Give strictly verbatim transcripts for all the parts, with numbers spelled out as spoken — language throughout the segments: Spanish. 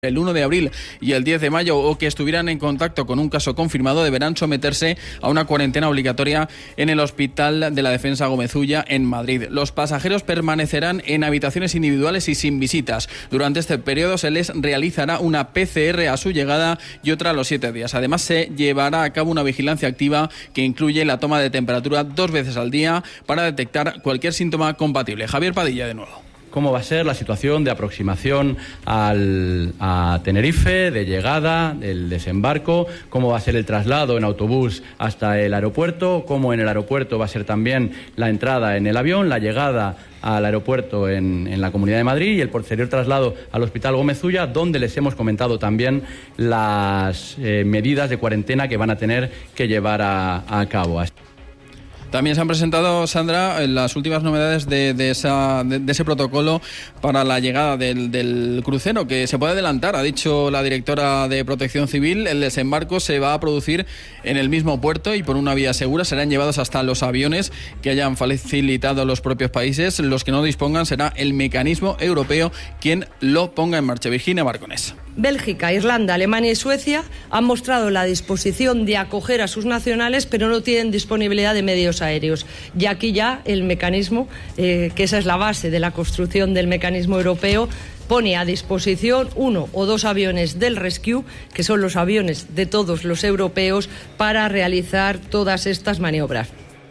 el uno de abril y el diez de mayo o que estuvieran en contacto con un caso confirmado deberán someterse a una cuarentena obligatoria en el Hospital de la Defensa Gómez Ulla en Madrid. Los pasajeros permanecerán en habitaciones individuales y sin visitas. Durante este periodo se les realizará una P C R a su llegada y otra a los siete días. Además, se llevará a cabo una vigilancia activa que incluye la toma de temperatura dos veces al día para detectar cualquier síntoma compatible. Javier Padilla de nuevo. ¿Cómo va a ser la situación de aproximación al, a Tenerife, de llegada, del desembarco? ¿Cómo va a ser el traslado en autobús hasta el aeropuerto? ¿Cómo en el aeropuerto va a ser también la entrada en el avión, la llegada al aeropuerto en, en la Comunidad de Madrid y el posterior traslado al Hospital Gómez Ulla, donde les hemos comentado también las eh, medidas de cuarentena que van a tener que llevar a, a cabo? También se han presentado, Sandra, las últimas novedades de, de, esa, de, de ese protocolo para la llegada del, del crucero, que se puede adelantar, ha dicho la directora de Protección Civil. El desembarco se va a producir en el mismo puerto y por una vía segura. Serán llevados hasta los aviones que hayan facilitado los propios países. Los que no dispongan será el mecanismo europeo quien lo ponga en marcha. Virginia Barcones. Bélgica, Irlanda, Alemania y Suecia han mostrado la disposición de acoger a sus nacionales, pero no tienen disponibilidad de medios aéreos. Y aquí ya el mecanismo, eh, que esa es la base de la construcción del mecanismo europeo, pone a disposición uno o dos aviones del Rescue, que son los aviones de todos los europeos, para realizar todas estas maniobras.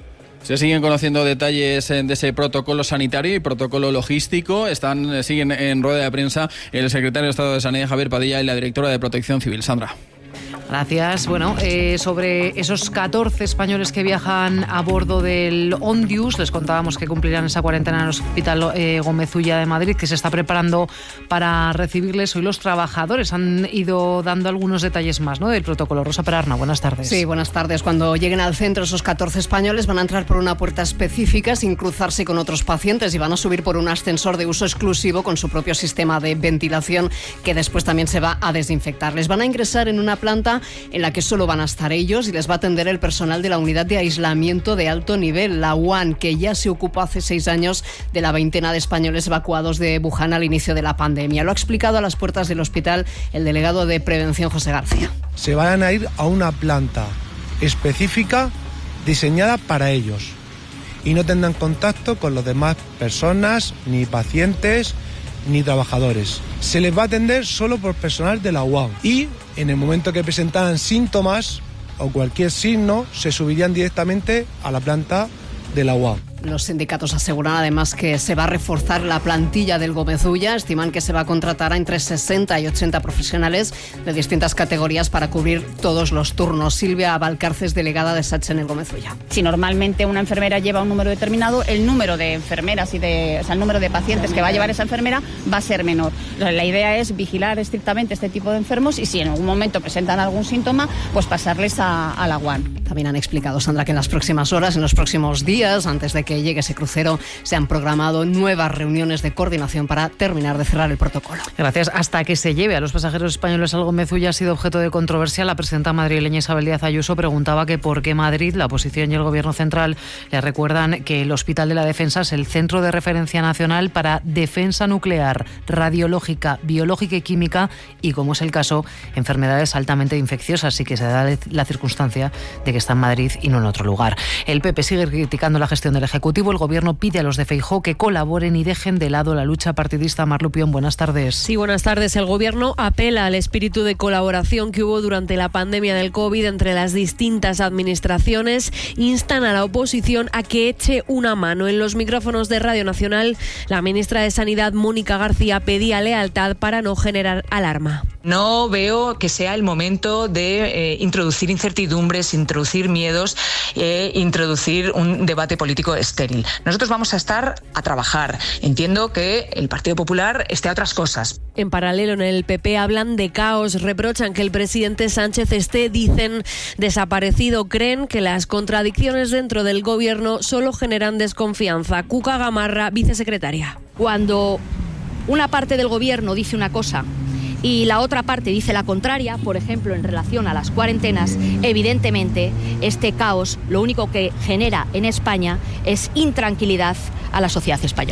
Se siguen conociendo detalles de ese protocolo sanitario y protocolo logístico. Están, siguen en rueda de prensa el secretario de Estado de Sanidad, Javier Padilla, y la directora de Protección Civil, Sandra. Gracias. Bueno, eh, sobre esos catorce españoles que viajan a bordo del Ondius, les contábamos que cumplirán esa cuarentena en el Hospital eh, Gómez Ulla de Madrid, que se está preparando para recibirles. Hoy los trabajadores han ido dando algunos detalles más, ¿no?, del protocolo. Rosa Perarna, buenas tardes. Sí, buenas tardes. Cuando lleguen al centro, esos catorce españoles van a entrar por una puerta específica sin cruzarse con otros pacientes y van a subir por un ascensor de uso exclusivo con su propio sistema de ventilación, que después también se va a desinfectar. Les van a ingresar en una planta en la que solo van a estar ellos y les va a atender el personal de la unidad de aislamiento de alto nivel, la U A N, que ya se ocupó hace seis años de la veintena de españoles evacuados de Wuhan al inicio de la pandemia. Lo ha explicado a las puertas del hospital el delegado de Prevención, José García. Se van a ir a una planta específica diseñada para ellos y no tendrán contacto con las demás personas, ni pacientes, ni trabajadores. Se les va a atender solo por personal de la U A M y en el momento que presentaran síntomas o cualquier signo se subirían directamente a la planta de la U A M. Los sindicatos aseguran además que se va a reforzar la plantilla del Gómez Ulla. Estiman que se va a contratar a entre sesenta y ochenta profesionales de distintas categorías para cubrir todos los turnos. Silvia Valcarces, delegada de SATS en el Gómez Ulla. Si normalmente una enfermera lleva un número determinado, el número de enfermeras y de, o sea, el número de pacientes que va a llevar esa enfermera va a ser menor. La idea es vigilar estrictamente este tipo de enfermos y si en algún momento presentan algún síntoma, pues pasarles a, a la U A N. También han explicado, Sandra, que en las próximas horas, en los próximos días, antes de que que llegue ese crucero, se han programado nuevas reuniones de coordinación para terminar de cerrar el protocolo. Gracias. Hasta que se lleve a los pasajeros españoles al Gómez Ulla ha sido objeto de controversia. La presidenta madrileña Isabel Díaz Ayuso preguntaba que por qué Madrid, la oposición y el gobierno central le recuerdan que el Hospital de la Defensa es el centro de referencia nacional para defensa nuclear, radiológica, biológica y química y, como es el caso, enfermedades altamente infecciosas, y que se da la circunstancia de que está en Madrid y no en otro lugar. El P P sigue criticando la gestión del Ejecutivo. El Gobierno pide a los de Feijóo que colaboren y dejen de lado la lucha partidista. Mar Lupión, buenas tardes. Sí, buenas tardes. El Gobierno apela al espíritu de colaboración que hubo durante la pandemia del COVID entre las distintas administraciones. Instan a la oposición a que eche una mano. En los micrófonos de Radio Nacional, la ministra de Sanidad, Mónica García, pedía lealtad para no generar alarma. No veo que sea el momento de eh, introducir incertidumbres, introducir miedos, eh, introducir un debate político estéril. Nosotros vamos a estar a trabajar. Entiendo que el Partido Popular esté a otras cosas. En paralelo, en el P P hablan de caos, reprochan que el presidente Sánchez esté, dicen, desaparecido. Creen que las contradicciones dentro del gobierno solo generan desconfianza. Cuca Gamarra, vicesecretaria. Cuando una parte del gobierno dice una cosa y la otra parte dice la contraria, por ejemplo, en relación a las cuarentenas, evidentemente este caos lo único que genera en España es intranquilidad a la sociedad española.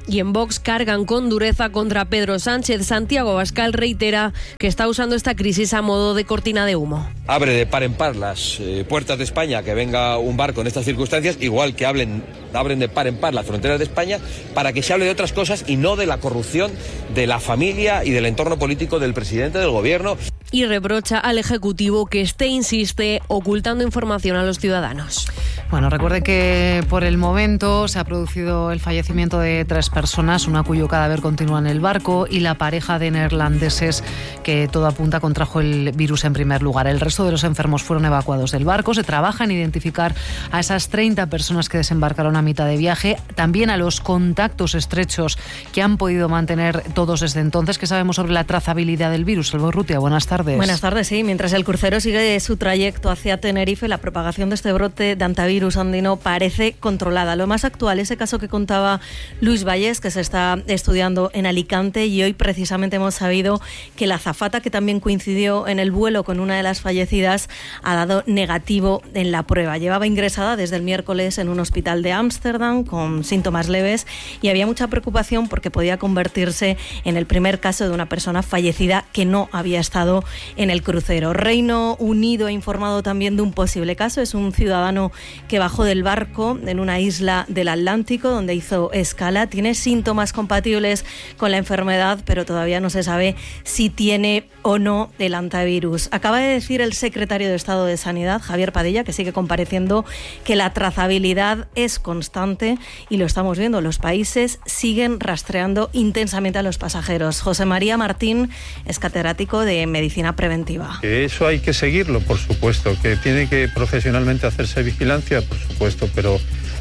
Y en Vox cargan con dureza contra Pedro Sánchez. Santiago Abascal reitera que está usando esta crisis a modo de cortina de humo. Abre de par en par las eh, puertas de España, que venga un barco en estas circunstancias, igual que hablen, abren de par en par las fronteras de España, para que se hable de otras cosas y no de la corrupción de la familia y del entorno político del presidente del gobierno. Y reprocha al Ejecutivo que esté, insiste, ocultando información a los ciudadanos. Bueno, recuerde que por el momento se ha producido el fallecimiento de tres personas, una cuyo cadáver continúa en el barco, y la pareja de neerlandeses que todo apunta contrajo el virus en primer lugar. El resto de los enfermos fueron evacuados del barco. Se trabaja en identificar a esas treinta personas que desembarcaron a mitad de viaje, también a los contactos estrechos que han podido mantener todos desde entonces. ¿Qué sabemos sobre la trazabilidad del virus? Salvo Urrutia, buenas tardes. Buenas tardes, sí. Mientras el crucero sigue su trayecto hacia Tenerife, la propagación de este brote de hantavirus andino parece controlada. Lo más actual, ese caso que contaba Luis Vallés, que se está estudiando en Alicante, y hoy precisamente hemos sabido que la azafata, que también coincidió en el vuelo con una de las fallecidas, ha dado negativo en la prueba. Llevaba ingresada desde el miércoles en un hospital de Ámsterdam con síntomas leves, y había mucha preocupación porque podía convertirse en el primer caso de una persona fallecida que no había estado en el crucero. Reino Unido ha informado también de un posible caso. Es un ciudadano que bajó del barco en una isla del Atlántico donde hizo escala. Tiene síntomas compatibles con la enfermedad, pero todavía no se sabe si tiene o no el hantavirus. Acaba de decir el secretario de Estado de Sanidad, Javier Padilla, que sigue compareciendo, que la trazabilidad es constante, y lo estamos viendo. Los países siguen rastreando intensamente a los pasajeros. José María Martín es catedrático de Medicina preventiva. Eso hay que seguirlo, por supuesto, que tiene que profesionalmente hacerse vigilancia, por supuesto, pero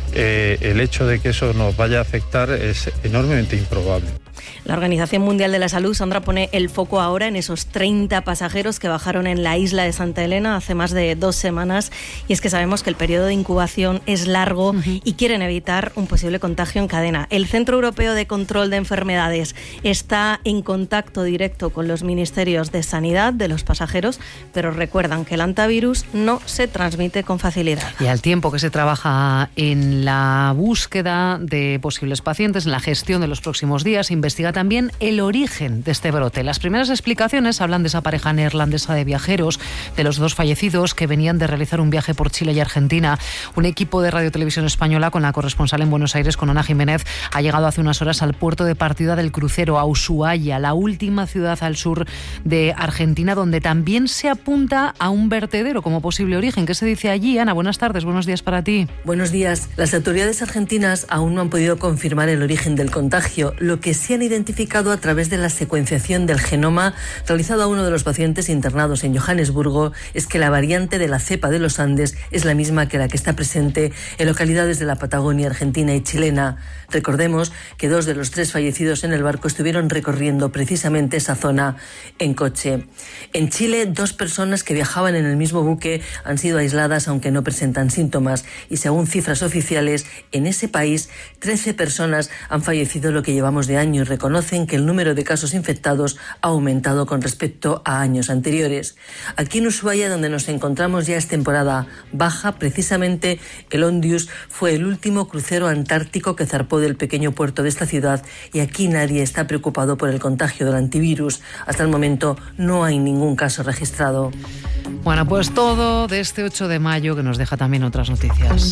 eh, el hecho de que eso nos vaya a afectar es enormemente improbable. La Organización Mundial de la Salud, Sandra, pone el foco ahora en esos treinta pasajeros que bajaron en la isla de Santa Elena hace más de dos semanas, y es que sabemos que el periodo de incubación es largo uh-huh. y quieren evitar un posible contagio en cadena. El Centro Europeo de Control de Enfermedades está en contacto directo con los ministerios de Sanidad de los pasajeros, pero recuerdan que el hantavirus no se transmite con facilidad. Y al tiempo que se trabaja en la búsqueda de posibles pacientes, en la gestión de los próximos días, investiga también el origen de este brote. Las primeras explicaciones hablan de esa pareja neerlandesa de viajeros, de los dos fallecidos que venían de realizar un viaje por Chile y Argentina. Un equipo de Radio Televisión Española, con la corresponsal en Buenos Aires, con Ana Jiménez, ha llegado hace unas horas al puerto de partida del crucero, a Ushuaia, la última ciudad al sur de Argentina, donde también se apunta a un vertedero como posible origen. ¿Qué se dice allí? Ana, buenas tardes, buenos días para ti. Buenos días. Las autoridades argentinas aún no han podido confirmar el origen del contagio. Lo que sí han identificado a través de la secuenciación del genoma realizado a uno de los pacientes internados en Johannesburgo es que la variante de la cepa de los Andes es la misma que la que está presente en localidades de la Patagonia argentina y chilena. Recordemos que dos de los tres fallecidos en el barco estuvieron recorriendo precisamente esa zona en coche. En Chile, dos personas que viajaban en el mismo buque han sido aisladas, aunque no presentan síntomas, y según cifras oficiales, en ese país trece personas han fallecido lo que llevamos de año, y reconocen que el número de casos infectados ha aumentado con respecto a años anteriores. Aquí en Ushuaia, donde nos encontramos, ya es temporada baja. Precisamente el Ondius fue el último crucero antártico que zarpó del pequeño puerto de esta ciudad, y aquí nadie está preocupado por el contagio del antivirus. Hasta el momento no hay ningún caso registrado. Bueno, pues todo de este ocho de mayo, que nos deja también otras noticias.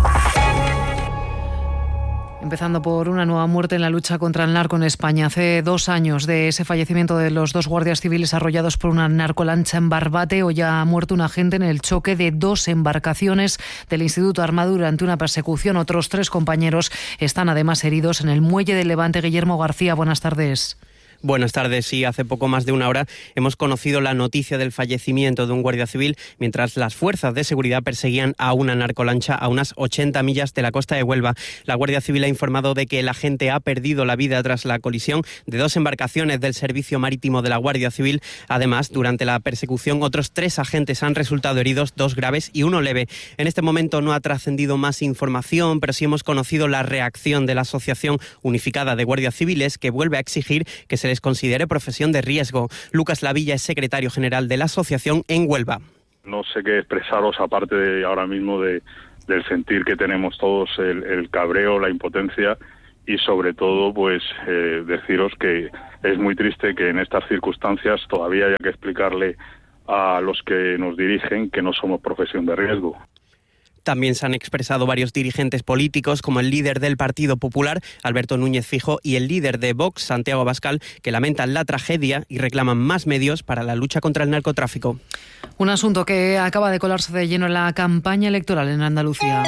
Empezando por una nueva muerte en la lucha contra el narco en España. Hace dos años de ese fallecimiento de los dos guardias civiles arrollados por una narcolancha en Barbate. Hoy ha muerto un agente en el choque de dos embarcaciones del Instituto Armado durante una persecución. Otros tres compañeros están además heridos en el muelle de Levante. Guillermo García, buenas tardes. Buenas tardes. Sí, hace poco más de una hora hemos conocido la noticia del fallecimiento de un guardia civil mientras las fuerzas de seguridad perseguían a una narcolancha a unas ochenta millas de la costa de Huelva. La Guardia Civil ha informado de que el agente ha perdido la vida tras la colisión de dos embarcaciones del Servicio Marítimo de la Guardia Civil. Además, durante la persecución, otros tres agentes han resultado heridos, dos graves y uno leve. En este momento no ha trascendido más información, pero sí hemos conocido la reacción de la Asociación Unificada de Guardias Civiles, que vuelve a exigir que se les considere profesión de riesgo. Lucas Lavilla es secretario general de la asociación en Huelva. No sé qué expresaros aparte de ahora mismo de, del sentir que tenemos todos, el, el cabreo, la impotencia y sobre todo pues eh, deciros que es muy triste que en estas circunstancias todavía haya que explicarle a los que nos dirigen que no somos profesión de riesgo. También se han expresado varios dirigentes políticos, como el líder del Partido Popular, Alberto Núñez Feijóo, y el líder de Vox, Santiago Abascal, que lamentan la tragedia y reclaman más medios para la lucha contra el narcotráfico. Un asunto que acaba de colarse de lleno en la campaña electoral en Andalucía.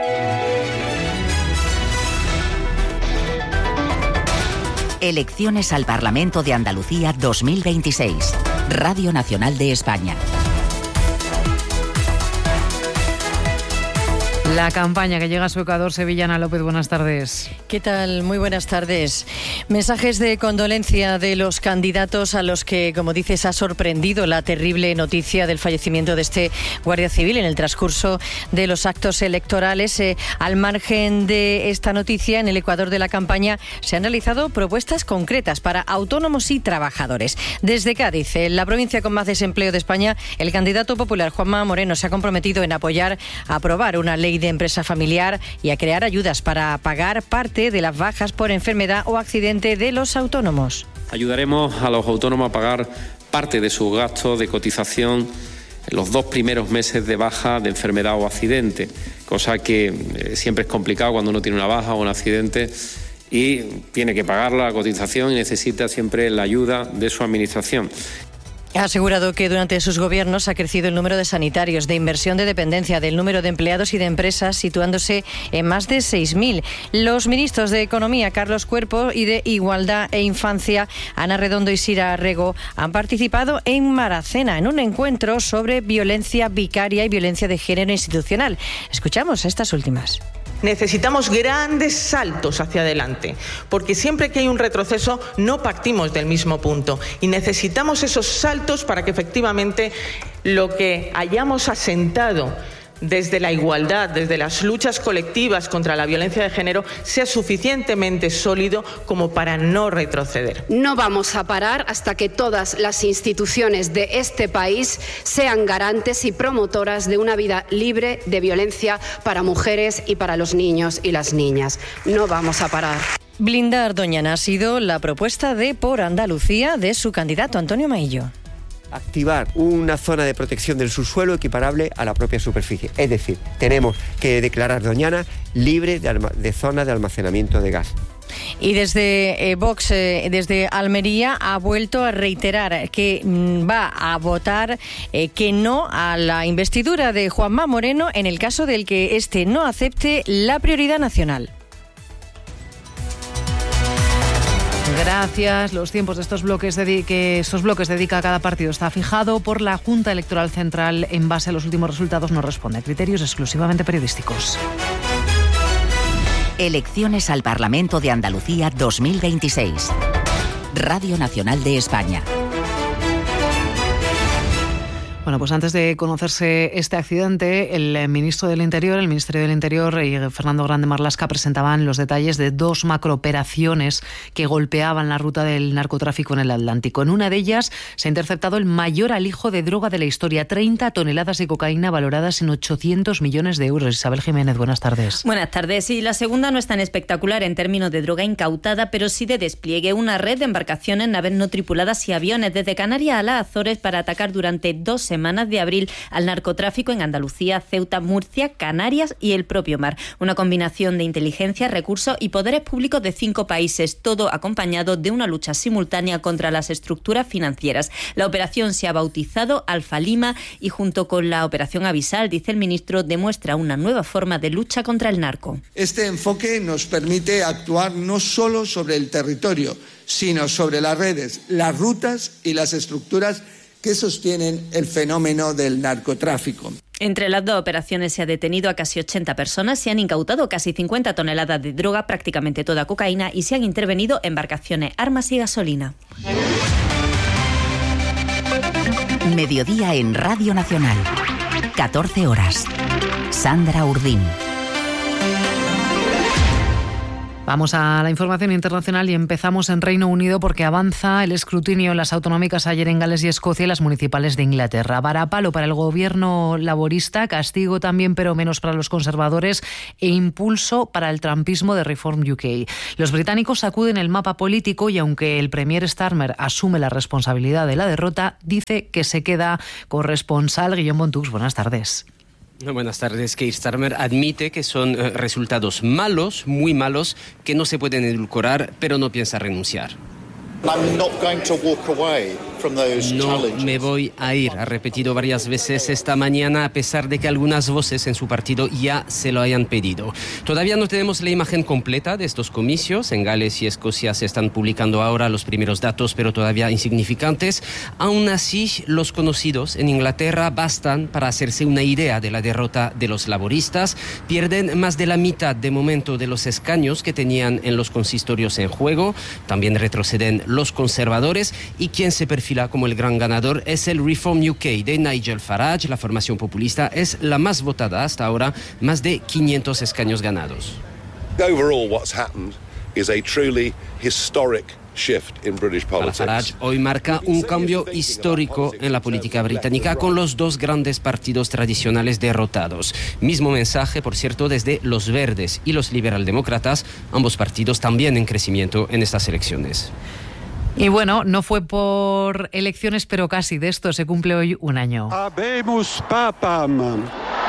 Elecciones al Parlamento de Andalucía dos mil veintiséis. Radio Nacional de España. La campaña que llega a su ecuador, Sevillana López, buenas tardes. ¿Qué tal? Muy buenas tardes. Mensajes de condolencia de los candidatos a los que, como dices, ha sorprendido la terrible noticia del fallecimiento de este guardia civil en el transcurso de los actos electorales. Eh, al margen de esta noticia, en el Ecuador de la campaña se han realizado propuestas concretas para autónomos y trabajadores. Desde Cádiz, en la provincia con más desempleo de España, el candidato popular Juanma Moreno se ha comprometido en apoyar a aprobar una ley de empresa familiar y a crear ayudas para pagar parte de las bajas por enfermedad o accidente de los autónomos. Ayudaremos a los autónomos a pagar parte de sus gastos de cotización en los dos primeros meses de baja de enfermedad o accidente, cosa que eh, siempre es complicado cuando uno tiene una baja o un accidente y tiene que pagar la cotización y necesita siempre la ayuda de su administración. Ha asegurado que durante sus gobiernos ha crecido el número de sanitarios, de inversión de dependencia, del número de empleados y de empresas, situándose en más de seis mil. Los ministros de Economía, Carlos Cuerpo, y de Igualdad e Infancia, Ana Redondo y Sira Rego, han participado en Maracena, en un encuentro sobre violencia vicaria y violencia de género institucional. Escuchamos estas últimas. Necesitamos grandes saltos hacia adelante, porque siempre que hay un retroceso no partimos del mismo punto y necesitamos esos saltos para que efectivamente lo que hayamos asentado desde la igualdad, desde las luchas colectivas contra la violencia de género, sea suficientemente sólido como para no retroceder. No vamos a parar hasta que todas las instituciones de este país sean garantes y promotoras de una vida libre de violencia para mujeres y para los niños y las niñas. No vamos a parar. Blindar Doñana ha sido la propuesta de Por Andalucía de su candidato Antonio Maillo. Activar una zona de protección del subsuelo equiparable a la propia superficie. Es decir, tenemos que declarar Doñana libre de, alma- de zona de almacenamiento de gas. Y desde eh, Vox, eh, desde Almería, ha vuelto a reiterar que mm, va a votar eh, que no a la investidura de Juanma Moreno en el caso del que éste no acepte la prioridad nacional. Gracias. Los tiempos de estos bloques de, que estos bloques dedica a cada partido está fijado por la Junta Electoral Central en base a los últimos resultados. No responde a criterios exclusivamente periodísticos. Elecciones al Parlamento de Andalucía dos mil veintiséis. Radio Nacional de España. Bueno, pues antes de conocerse este accidente, el ministro del Interior, el Ministerio del Interior y Fernando Grande Marlaska presentaban los detalles de dos macrooperaciones que golpeaban la ruta del narcotráfico en el Atlántico. En una de ellas se ha interceptado el mayor alijo de droga de la historia, treinta toneladas de cocaína valoradas en ochocientos millones de euros. Isabel Jiménez, buenas tardes. Buenas tardes. Y la segunda no es tan espectacular en términos de droga incautada, pero sí de despliegue. Una red de embarcaciones, naves no tripuladas y aviones desde Canarias a las Azores para atacar durante dos semanas semanas de abril al narcotráfico en Andalucía, Ceuta, Murcia, Canarias y el propio mar. Una combinación de inteligencia, recursos y poderes públicos de cinco países, todo acompañado de una lucha simultánea contra las estructuras financieras. La operación se ha bautizado Alfa Lima y junto con la operación Avisal, dice el ministro, demuestra una nueva forma de lucha contra el narco. Este enfoque nos permite actuar no solo sobre el territorio, sino sobre las redes, las rutas y las estructuras que sostienen el fenómeno del narcotráfico. Entre las dos operaciones se ha detenido a casi ochenta personas, se han incautado casi cincuenta toneladas de droga, prácticamente toda cocaína, y se han intervenido embarcaciones, armas y gasolina. Mediodía en Radio Nacional. catorce horas. Sandra Urdín. Vamos a la información internacional y empezamos en Reino Unido porque avanza el escrutinio en las autonómicas ayer en Gales y Escocia y las municipales de Inglaterra. Varapalo para el gobierno laborista, castigo también pero menos para los conservadores e impulso para el trumpismo de Reform U K. Los británicos sacuden el mapa político y aunque el premier Starmer asume la responsabilidad de la derrota, dice que se queda corresponsal. Guillaume Bontux, buenas tardes. Buenas tardes. Keir Starmer admite que son eh, resultados malos, muy malos, que no se pueden edulcorar, pero no piensa renunciar. No me voy a ir, ha repetido varias veces esta mañana, a pesar de que algunas voces en su partido ya se lo hayan pedido. Todavía no tenemos la imagen completa de estos comicios. En Gales y Escocia se están publicando ahora los primeros datos, pero todavía insignificantes. Aún así, los conocidos en Inglaterra bastan para hacerse una idea de la derrota de los laboristas. Pierden más de la mitad de momento de los escaños que tenían en los consistorios en juego. También retroceden los conservadores y quien se perfila como el gran ganador es el Reform U K de Nigel Farage. La formación populista es la más votada hasta ahora, más de quinientos escaños ganados. Overall, what's happened is a truly historic shift in British politics. Para Farage, hoy marca un cambio histórico en la política británica con los dos grandes partidos tradicionales derrotados. Mismo mensaje, por cierto, desde los Verdes y los liberaldemócratas, ambos partidos también en crecimiento en estas elecciones. Y bueno, no fue por elecciones, pero casi. De esto se cumple hoy un año. Habemus papam.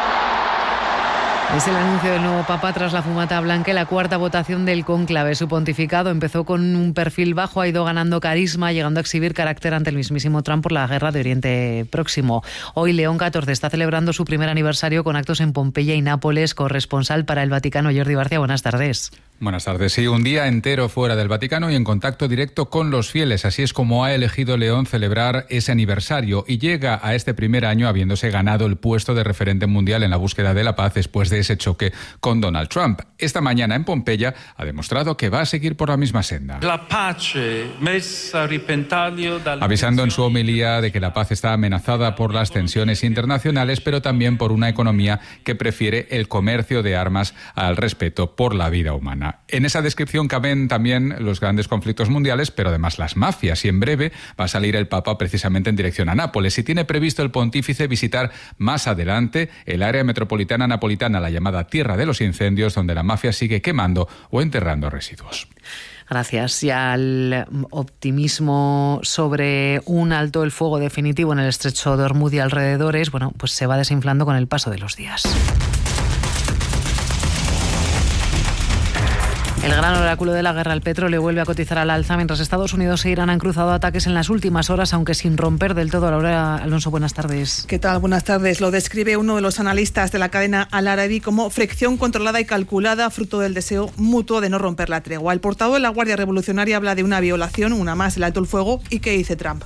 Es el anuncio del nuevo Papa tras la fumata blanca y la cuarta votación del cónclave. Su pontificado empezó con un perfil bajo, ha ido ganando carisma, llegando a exhibir carácter ante el mismísimo Trump por la guerra de Oriente Próximo. Hoy León catorce está celebrando su primer aniversario con actos en Pompeya y Nápoles. Corresponsal para el Vaticano, Jordi Barcia, buenas tardes. Buenas tardes. Sí, un día entero fuera del Vaticano y en contacto directo con los fieles. Así es como ha elegido León celebrar ese aniversario y llega a este primer año habiéndose ganado el puesto de referente mundial en la búsqueda de la paz después de ese choque con Donald Trump. Esta mañana en Pompeya ha demostrado que va a seguir por la misma senda. La pace messa a repentaglio dal... Avisando en su homilía de que la paz está amenazada por las tensiones internacionales, pero también por una economía que prefiere el comercio de armas al respeto por la vida humana. En esa descripción caben también los grandes conflictos mundiales, pero además las mafias. Y en breve va a salir el Papa precisamente en dirección a Nápoles. Y tiene previsto el pontífice visitar más adelante el área metropolitana napolitana, la llamada Tierra de los Incendios, donde la mafia sigue quemando o enterrando residuos. Gracias. Y al optimismo sobre un alto el fuego definitivo en el estrecho de Hormuz y alrededores, bueno, pues se va desinflando con el paso de los días. El gran oráculo de la guerra al petróleo vuelve a cotizar al alza, mientras Estados Unidos e Irán han cruzado ataques en las últimas horas, aunque sin romper del todo. Laura Alonso, buenas tardes. ¿Qué tal? Buenas tardes. Lo describe uno de los analistas de la cadena Al-Arabi como fricción controlada y calculada, fruto del deseo mutuo de no romper la tregua. El portavoz de la Guardia Revolucionaria habla de una violación, una más, el alto el fuego. ¿Y qué dice Trump?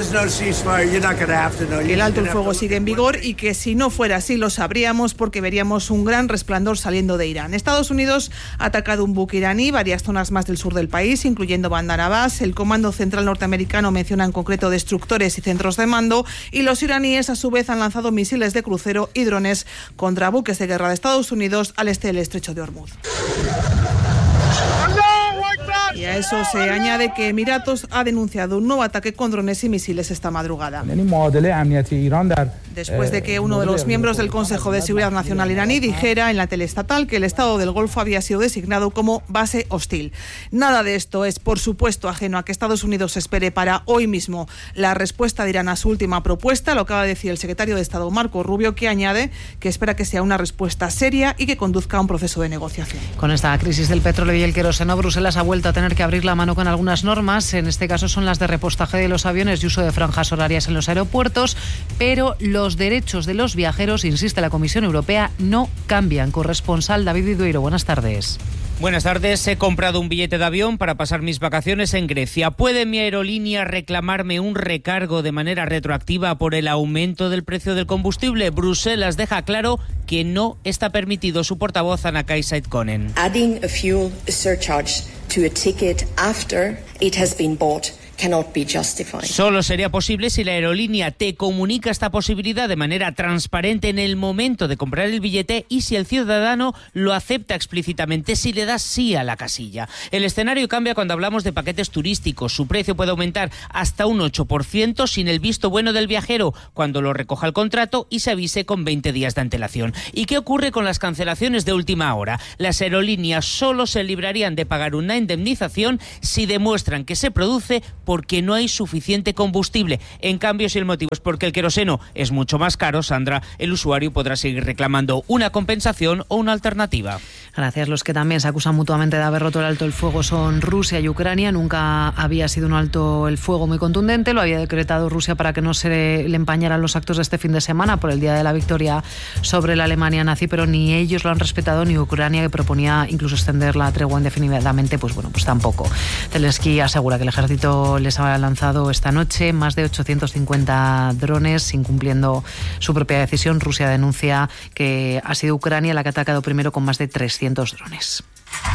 El alto el fuego sigue en vigor y que si no fuera así lo sabríamos, porque veríamos un gran resplandor saliendo de Irán. Estados Unidos ha atacado un buque iraní, varias zonas más del sur del país, incluyendo Bandar Abbas. El Comando Central norteamericano menciona en concreto destructores y centros de mando, y los iraníes a su vez han lanzado misiles de crucero y drones contra buques de guerra de Estados Unidos al este del estrecho de Hormuz. Y a eso se añade que Emiratos ha denunciado un nuevo ataque con drones y misiles esta madrugada. Después de que uno de los miembros del Consejo de Seguridad Nacional iraní dijera en la tele estatal que el Estado del Golfo había sido designado como base hostil. Nada de esto es, por supuesto, ajeno a que Estados Unidos espere para hoy mismo la respuesta de Irán a su última propuesta. Lo acaba de decir el secretario de Estado, Marco Rubio, que añade que espera que sea una respuesta seria y que conduzca a un proceso de negociación. Con esta crisis del petróleo y el queroseno, Bruselas ha vuelto a tener que abrir la mano con algunas normas. En este caso son las de repostaje de los aviones y uso de franjas horarias en los aeropuertos, pero los derechos de los viajeros, insiste la Comisión Europea, no cambian. Corresponsal David Vidueiro, buenas tardes. Buenas tardes. He comprado un billete de avión para pasar mis vacaciones en Grecia. ¿Puede mi aerolínea reclamarme un recargo de manera retroactiva por el aumento del precio del combustible? Bruselas deja claro que no está permitido. Su portavoz, Anna-Kai Saitkonen. Adding a fuel surcharge to a ticket after it has been bought Solo sería posible si la aerolínea te comunica esta posibilidad de manera transparente en el momento de comprar el billete y si el ciudadano lo acepta explícitamente, si le da sí a la casilla. El escenario cambia cuando hablamos de paquetes turísticos. Su precio puede aumentar hasta un ocho por ciento sin el visto bueno del viajero cuando lo recoja el contrato y se avise con veinte días de antelación. ¿Y qué ocurre con las cancelaciones de última hora? Las aerolíneas solo se librarían de pagar una indemnización si demuestran que se produce porque no hay suficiente combustible. En cambio, si el motivo es porque el queroseno es mucho más caro, Sandra, el usuario podrá seguir reclamando una compensación o una alternativa. Gracias. Los que también se acusan mutuamente de haber roto el alto el fuego son Rusia y Ucrania. Nunca había sido un alto el fuego muy contundente. Lo había decretado Rusia para que no se le empañaran los actos de este fin de semana por el Día de la Victoria sobre la Alemania nazi, pero ni ellos lo han respetado, ni Ucrania, que proponía incluso extender la tregua indefinidamente, pues bueno, pues tampoco. Zelensky asegura que el ejército les ha lanzado esta noche más de ochocientos cincuenta drones, incumpliendo su propia decisión. Rusia denuncia que ha sido Ucrania la que ha atacado primero con más de trescientos drones.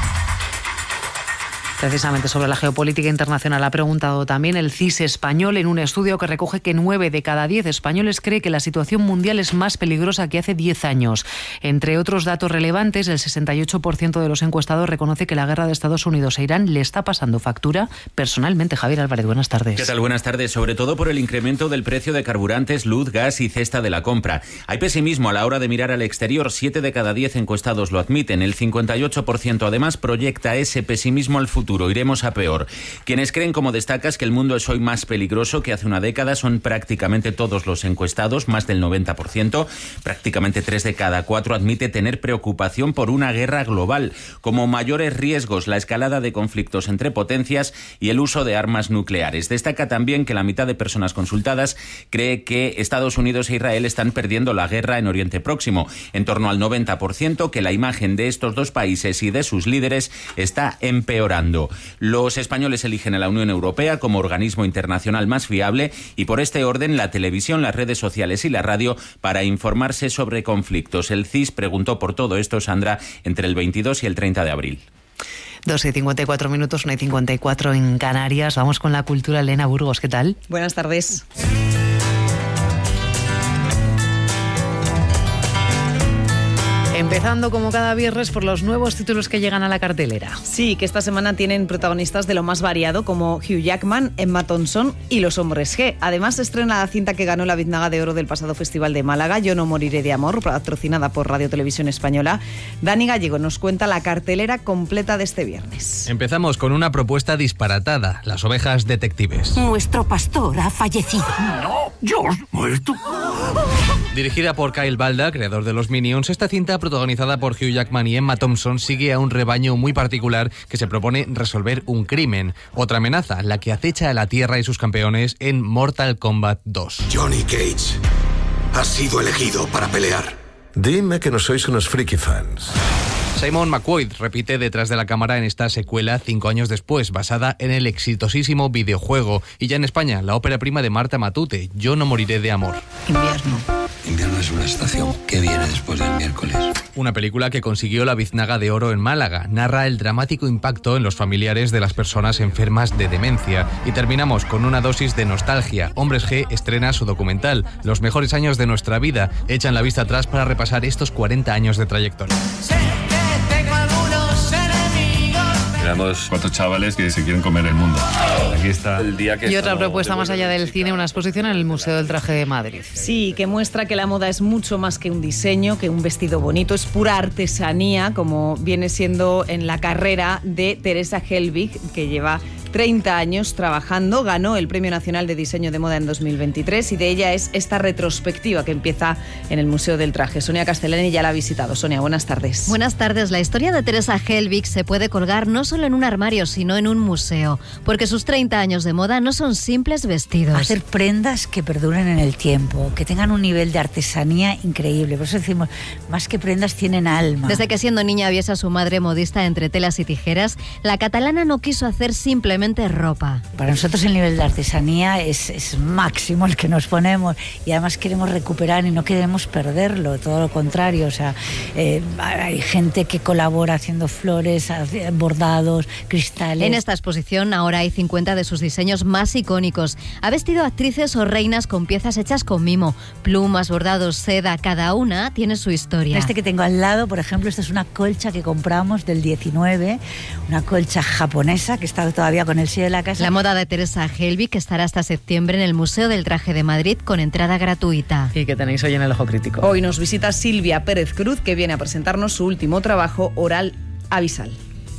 Precisamente sobre la geopolítica internacional ha preguntado también el C I S español en un estudio que recoge que nueve de cada diez españoles cree que la situación mundial es más peligrosa que hace diez años. Entre otros datos relevantes, el sesenta y ocho por ciento de los encuestados reconoce que la guerra de Estados Unidos e Irán le está pasando factura personalmente. Javier Álvarez, buenas tardes. ¿Qué tal? Buenas tardes. Sobre todo por el incremento del precio de carburantes, luz, gas y cesta de la compra. Hay pesimismo a la hora de mirar al exterior. Siete de cada diez encuestados lo admiten. El cincuenta y ocho por ciento además proyecta ese pesimismo al futuro. Iremos a peor. Quienes creen, como destacas, que el mundo es hoy más peligroso que hace una década son prácticamente todos los encuestados, más del noventa por ciento. Prácticamente tres de cada cuatro admite tener preocupación por una guerra global, como mayores riesgos la escalada de conflictos entre potencias y el uso de armas nucleares. Destaca también que la mitad de personas consultadas cree que Estados Unidos e Israel están perdiendo la guerra en Oriente Próximo. En torno al noventa por ciento que la imagen de estos dos países y de sus líderes está empeorando. Los españoles eligen a la Unión Europea como organismo internacional más fiable y por este orden la televisión, las redes sociales y la radio para informarse sobre conflictos. El C I S preguntó por todo esto, Sandra, entre el veintidós y el treinta de abril. dos y cincuenta y cuatro minutos, una y cincuenta y cuatro en Canarias. Vamos con la cultura. Elena Burgos, ¿qué tal? Buenas tardes. Empezando como cada viernes por los nuevos títulos que llegan a la cartelera. Sí, que esta semana tienen protagonistas de lo más variado como Hugh Jackman, Emma Thompson y Los Hombres G. Además se estrena la cinta que ganó la Biznaga de Oro del pasado Festival de Málaga, Yo no moriré de amor, patrocinada por Radio Televisión Española. Dani Gallego nos cuenta la cartelera completa de este viernes. Empezamos con una propuesta disparatada, Las ovejas detectives. Nuestro pastor ha fallecido. No, George, muerto. Dirigida por Kyle Balda, creador de los Minions, esta cinta protagonizada por Hugh Jackman y Emma Thompson sigue a un rebaño muy particular que se propone resolver un crimen. Otra amenaza, la que acecha a la Tierra y sus campeones en Mortal Kombat dos. Johnny Cage, has sido elegido para pelear. Dime que no sois unos friki fans. Simon McQuaid repite detrás de la cámara en esta secuela cinco años después, basada en el exitosísimo videojuego. Y ya en España, la ópera prima de Marta Matute, Yo no moriré de amor. Invierno. Invierno es una estación. ¿Qué viene después del miércoles? Una película que consiguió la Biznaga de Oro en Málaga. Narra el dramático impacto en los familiares de las personas enfermas de demencia. Y terminamos con una dosis de nostalgia. Hombres G estrena su documental, Los mejores años de nuestra vida. Echan la vista atrás para repasar estos cuarenta años de trayectoria. Éramos cuatro chavales que se quieren comer el mundo. Aquí está el día que... Y otra propuesta más allá del cine, una exposición en el Museo del Traje de Madrid. Sí, que muestra que la moda es mucho más que un diseño, que un vestido bonito, es pura artesanía, como viene siendo en la carrera de Teresa Helbig, que lleva treinta años trabajando, ganó el Premio Nacional de Diseño de Moda en dos mil veintitrés y de ella es esta retrospectiva que empieza en el Museo del Traje. Sonia Castellani ya la ha visitado. Sonia, buenas tardes. Buenas tardes. La historia de Teresa Helbig se puede colgar no solo en un armario, sino en un museo, porque sus treinta años de moda no son simples vestidos. Hacer prendas que perduren en el tiempo, que tengan un nivel de artesanía increíble. Por eso decimos, más que prendas tienen alma. Desde que siendo niña viese a su madre modista entre telas y tijeras, la catalana no quiso hacer simplemente simplemente ropa. Para nosotros el nivel de artesanía es, es máximo el que nos ponemos y además queremos recuperar y no queremos perderlo, todo lo contrario. O sea, eh, hay gente que colabora haciendo flores, bordados, cristales. En esta exposición ahora hay cincuenta de sus diseños más icónicos. Ha vestido a actrices o reinas con piezas hechas con mimo, plumas, bordados, seda, cada una tiene su historia. Este que tengo al lado, por ejemplo, esta es una colcha que compramos del diecinueve, una colcha japonesa que está todavía con el sello de la casa. La moda de Teresa Helbig estará hasta septiembre en el Museo del Traje de Madrid con entrada gratuita. ¿Y qué tenéis hoy en el Ojo Crítico? Hoy nos visita Silvia Pérez Cruz, que viene a presentarnos su último trabajo, Oral Abisal.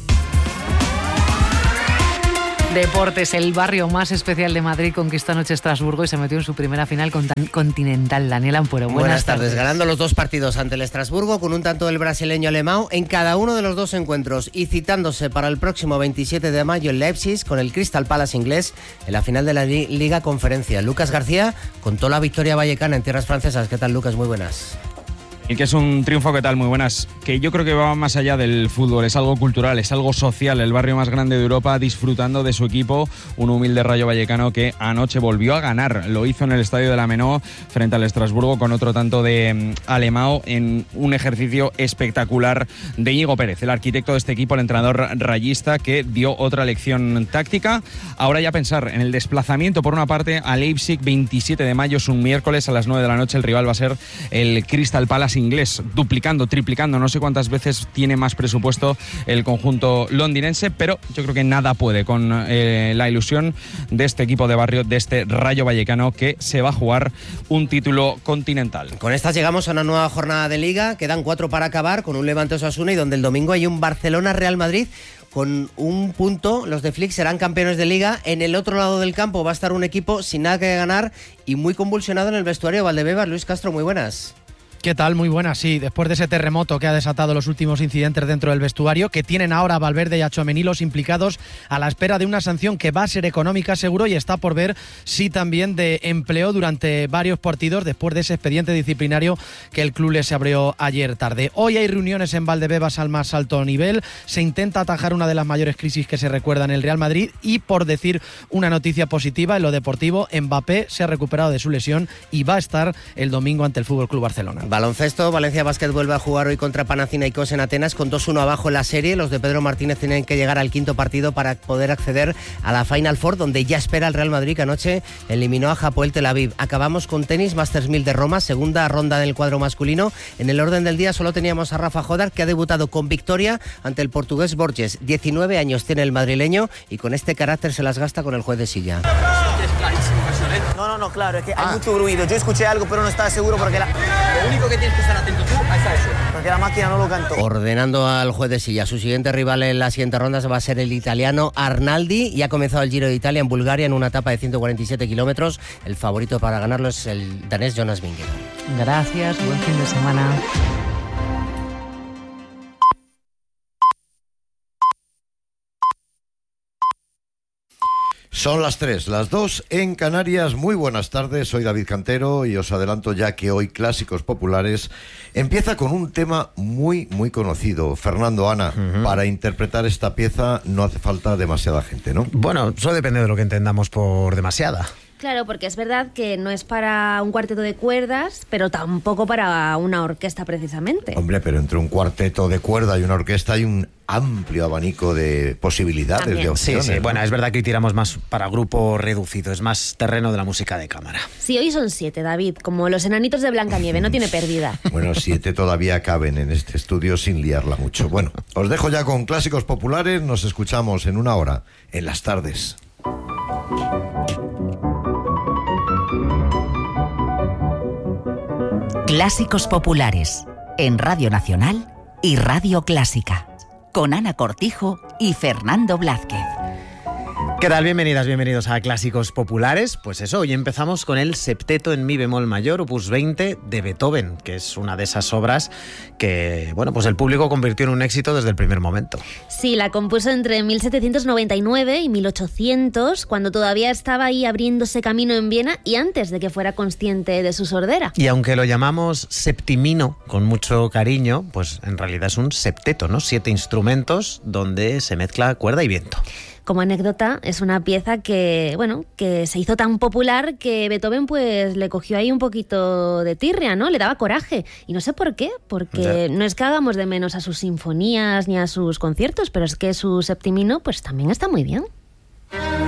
Deportes, el barrio más especial de Madrid conquistó anoche Estrasburgo y se metió en su primera final continental. Daniel Ampuero, buenas, buenas tardes. tardes. Ganando los dos partidos ante el Estrasburgo con un tanto del brasileño Alemão en cada uno de los dos encuentros y citándose para el próximo veintisiete de mayo en Leipzig con el Crystal Palace inglés en la final de la Liga Conferencia. Lucas García contó la victoria vallecana en tierras francesas. ¿Qué tal, Lucas? Muy buenas. Y que es un triunfo, ¿qué tal? Muy buenas. Que yo creo que va más allá del fútbol, es algo cultural, es algo social. El barrio más grande de Europa disfrutando de su equipo, un humilde Rayo Vallecano que anoche volvió a ganar. Lo hizo en el estadio de la Menó frente al Estrasburgo con otro tanto de Alemão en un ejercicio espectacular de Íñigo Pérez, el arquitecto de este equipo, el entrenador rayista, que dio otra lección táctica. Ahora ya pensar en el desplazamiento por una parte a Leipzig, veintisiete de mayo, es un miércoles a las nueve de la noche. El rival va a ser el Crystal Palace inglés, duplicando, triplicando, no sé cuántas veces tiene más presupuesto el conjunto londinense, pero yo creo que nada puede con eh, la ilusión de este equipo de barrio, de este Rayo Vallecano, que se va a jugar un título continental. Con estas llegamos a una nueva jornada de Liga, quedan cuatro para acabar, con un Levante Osasuna y donde el domingo hay un Barcelona-Real Madrid. Con un punto, los de Flick serán campeones de Liga. En el otro lado del campo va a estar un equipo sin nada que ganar y muy convulsionado en el vestuario. Valdebebas, Luis Castro, muy buenas. ¿Qué tal? Muy buenas, sí. Después de ese terremoto que ha desatado los últimos incidentes dentro del vestuario, que tienen ahora a Valverde y a Tchouaméni los implicados a la espera de una sanción que va a ser económica seguro y está por ver si también de empleo durante varios partidos después de ese expediente disciplinario que el club les abrió ayer tarde. Hoy hay reuniones en Valdebebas al más alto nivel. Se intenta atajar una de las mayores crisis que se recuerda en el Real Madrid y, por decir una noticia positiva en lo deportivo, Mbappé se ha recuperado de su lesión y va a estar el domingo ante el F C Barcelona. Baloncesto, Valencia Basket vuelve a jugar hoy contra Panathinaikos en Atenas con dos uno abajo en la serie. Los de Pedro Martínez tienen que llegar al quinto partido para poder acceder a la Final Four, donde ya espera el Real Madrid, que anoche eliminó a Hapoel Tel Aviv. Acabamos con tenis, Masters mil de Roma, segunda ronda del cuadro masculino. En el orden del día solo teníamos a Rafa Jodar, que ha debutado con victoria ante el portugués Borges. diecinueve años tiene el madrileño y con este carácter se las gasta con el juez de silla. No, no, no, claro, es que hay mucho ruido. Yo escuché algo, pero no estaba seguro porque la... lo único que tienes que estar atento tú es a eso. Porque la máquina no lo cantó. Ordenando al juez de silla. Su siguiente rival en la siguiente ronda va a ser el italiano Arnaldi y ha comenzado el Giro de Italia en Bulgaria en una etapa de ciento cuarenta y siete kilómetros. El favorito para ganarlo es el danés Jonas Vingegaard. Gracias, buen fin de semana. Son las tres, las dos en Canarias. Muy buenas tardes, soy David Cantero y os adelanto ya que hoy Clásicos Populares empieza con un tema muy, muy conocido. Fernando, Ana, uh-huh. Para interpretar esta pieza no hace falta demasiada gente, ¿no? Bueno, eso depende de lo que entendamos por demasiada. Claro, porque es verdad que no es para un cuarteto de cuerdas, pero tampoco para una orquesta precisamente. Hombre, pero entre un cuarteto de cuerda y una orquesta hay un amplio abanico de posibilidades, también. De opciones. Sí, sí. ¿No? Bueno, es verdad que hoy tiramos más para grupo reducido, es más terreno de la música de cámara. Sí, hoy son siete, David, como los enanitos de Blancanieve, no tiene pérdida. Bueno, siete todavía caben en este estudio sin liarla mucho. Bueno, os dejo ya con Clásicos Populares, nos escuchamos en una hora, en las tardes. Clásicos Populares, en Radio Nacional y Radio Clásica, con Ana Cortijo y Fernando Blázquez. ¿Qué tal? Bienvenidas, bienvenidos a Clásicos Populares. Pues eso, hoy empezamos con el septeto en mi bemol mayor, opus veinte, de Beethoven, que es una de esas obras que, bueno, pues el público convirtió en un éxito desde el primer momento. Sí, la compuso entre mil setecientos noventa y nueve y mil ochocientos, cuando todavía estaba ahí abriéndose camino en Viena y antes de que fuera consciente de su sordera. Y aunque lo llamamos septimino con mucho cariño, pues en realidad es un septeto, ¿no? Siete instrumentos donde se mezcla cuerda y viento. como anécdota, es una pieza que, bueno, que se hizo tan popular que Beethoven pues le cogió ahí un poquito de tirria, ¿no? Le daba coraje. Y no sé por qué, porque no es que hagamos de menos a sus sinfonías ni a sus conciertos, pero es que su septimino pues también está muy bien.